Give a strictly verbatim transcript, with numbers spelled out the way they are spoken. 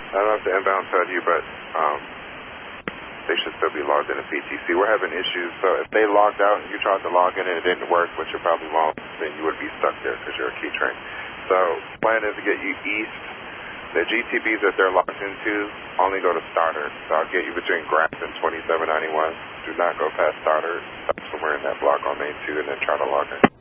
I don't know if the inbound told you, but um, they should still be logged in at P T C. We're having issues, so if they logged out and you tried to log in and it didn't work, which it probably won't, then you would be stuck there because you're a key train. So plan is to get you east. The G T Bs that they're locked into only go to Stoddard. So I'll get you between Grant and twenty-seven ninety-one. Do not go past Stoddard. Stop somewhere in that block on Main two and then try to log in.